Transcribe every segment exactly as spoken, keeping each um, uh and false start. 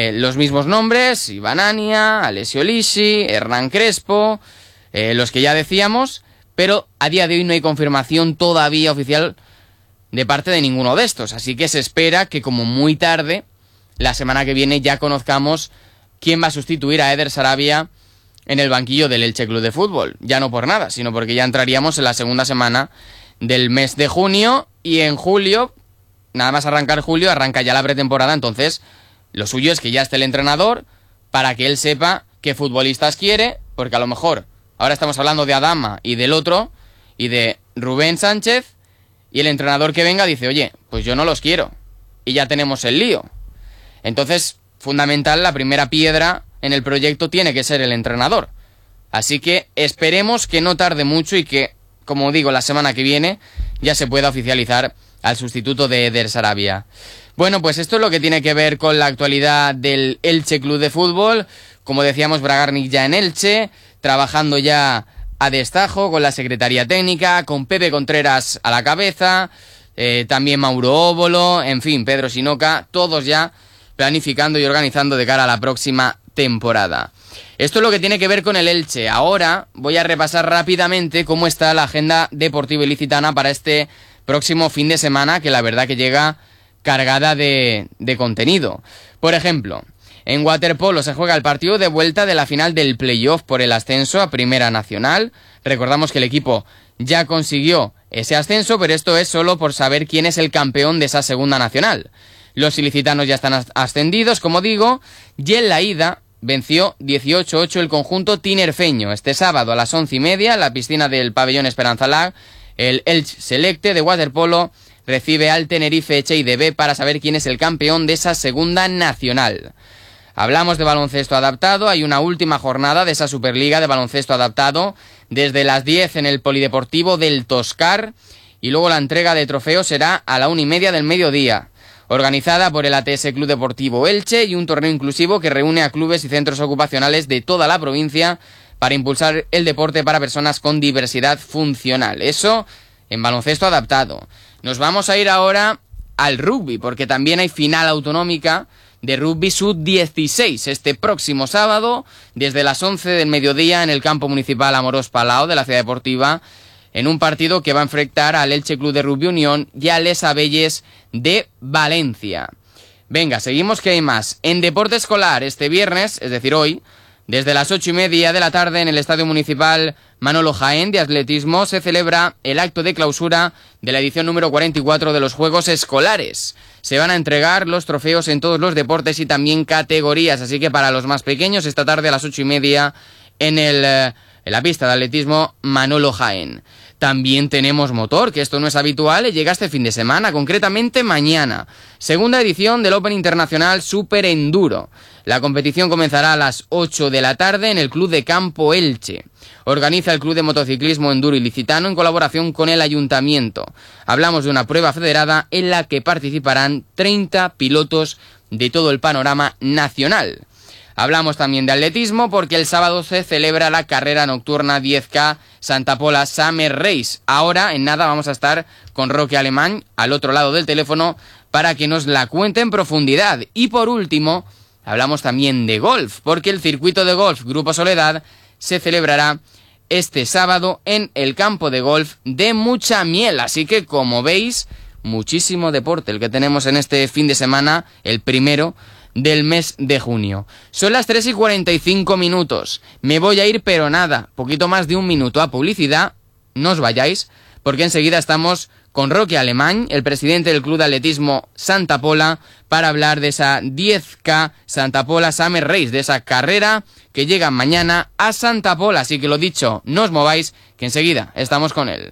eh, los mismos nombres: Iván Ania, Alessio Lisi, Hernán Crespo, eh, los que ya decíamos, pero a día de hoy no hay confirmación todavía oficial de parte de ninguno de estos, así que se espera que como muy tarde, la semana que viene, ya conozcamos quién va a sustituir a Eder Sarabia en el banquillo del Elche Club de Fútbol. Ya no por nada, sino porque ya entraríamos en la segunda semana del mes de junio, y en julio, nada más arrancar julio, arranca ya la pretemporada. Entonces lo suyo es que ya esté el entrenador para que él sepa qué futbolistas quiere, porque a lo mejor ahora estamos hablando de Adama y del otro, y de Rubén Sánchez, y el entrenador que venga dice: oye, pues yo no los quiero, y ya tenemos el lío. Entonces, fundamental, la primera piedra en el proyecto tiene que ser el entrenador. Así que esperemos que no tarde mucho y que, como digo, la semana que viene ya se pueda oficializar al sustituto de Eder Sarabia. Bueno, pues esto es lo que tiene que ver con la actualidad del Elche Club de Fútbol. Como decíamos, Bragarnik ya en Elche, trabajando ya a destajo con la Secretaría Técnica, con Pepe Contreras a la cabeza, eh, también Mauro Óbolo, en fin, Pedro Sinoca, todos ya planificando y organizando de cara a la próxima temporada. Esto es lo que tiene que ver con el Elche. Ahora voy a repasar rápidamente cómo está la agenda deportiva ilicitana para este próximo fin de semana, que la verdad que llega cargada de, de contenido. Por ejemplo, en waterpolo se juega el partido de vuelta de la final del playoff por el ascenso a Primera Nacional. Recordamos que el equipo ya consiguió ese ascenso, pero esto es solo por saber quién es el campeón de esa Segunda Nacional. Los ilicitanos ya están ascendidos, como digo, y en la ida venció dieciocho ocho el conjunto tinerfeño. Este sábado a las once y media, en la piscina del pabellón Esperanza Lag, el Elche Selecte de waterpolo recibe al Tenerife H I D B para saber quién es el campeón de esa Segunda Nacional. Hablamos de baloncesto adaptado, hay una última jornada de esa Superliga de baloncesto adaptado desde las diez en el Polideportivo del Toscar, y luego la entrega de trofeos será a la una y media del mediodía, organizada por el A T S Club Deportivo Elche, y un torneo inclusivo que reúne a clubes y centros ocupacionales de toda la provincia para impulsar el deporte para personas con diversidad funcional. Eso en baloncesto adaptado. Nos vamos a ir ahora al rugby, porque también hay final autonómica de rugby sub dieciséis este próximo sábado desde las once del mediodía en el campo municipal Amorós Palau de la ciudad deportiva, en un partido que va a enfrentar al Elche Club de Rugby Unión y a Les Abelles de Valencia. Venga, seguimos, que hay más. En deporte escolar, este viernes, es decir hoy, desde las ocho y media de la tarde en el Estadio Municipal Manolo Jaén de Atletismo se celebra el acto de clausura de la edición número cuarenta y cuatro de los Juegos Escolares. Se van a entregar los trofeos en todos los deportes y también categorías, así que para los más pequeños esta tarde a las ocho y media en, el, en la pista de atletismo Manolo Jaén. También tenemos motor, que esto no es habitual y llega este fin de semana, concretamente mañana. Segunda edición del Open Internacional Super Enduro. La competición comenzará a las ocho de la tarde en el Club de Campo Elche. Organiza el Club de Motociclismo Enduro Ilicitano en colaboración con el Ayuntamiento. Hablamos de una prueba federada en la que participarán treinta pilotos de todo el panorama nacional. Hablamos también de atletismo porque el sábado se celebra la carrera nocturna diez K Santa Pola Summer Race. Ahora, en nada, vamos a estar con Roque Alemán al otro lado del teléfono para que nos la cuente en profundidad. Y por último, hablamos también de golf, porque el circuito de golf Grupo Soledad se celebrará este sábado en el campo de golf de Muchamiel. Así que, como veis, muchísimo deporte el que tenemos en este fin de semana, el primero del mes de junio. Son las tres y cuarenta y cinco minutos. Me voy a ir, pero nada, poquito más de un minuto a publicidad. No os vayáis, porque enseguida estamos con Roque Alemán, el presidente del Club de Atletismo Santa Pola, para hablar de esa diez K Santa Pola Summer Race, de esa carrera que llega mañana a Santa Pola. Así que lo dicho, no os mováis, que enseguida estamos con él.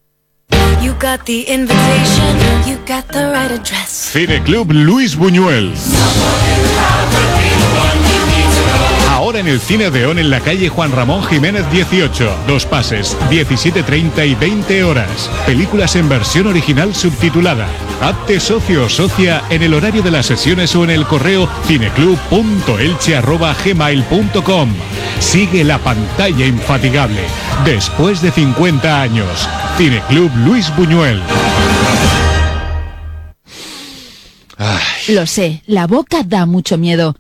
You got the invitation, you got the right address. Cineclub Luis Buñuel. Ahora en el Cine Odeón en la calle Juan Ramón Jiménez dieciocho. Dos pases, diecisiete treinta y veinte horas. Películas en versión original subtitulada. Hazte socio o socia en el horario de las sesiones o en el correo cineclub punto elche arroba gmail punto com. Sigue la pantalla infatigable. Después de cincuenta años. Cineclub Luis Buñuel. Ay. Lo sé, la boca da mucho miedo.